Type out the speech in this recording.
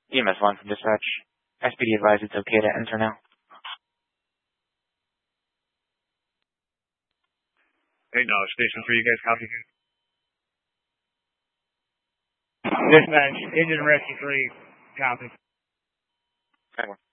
EMS 1 from dispatch. SPD advised it's okay to enter now. Acknowledge station for you guys, copy. Dispatch, engine rescue 3, copy. Okay.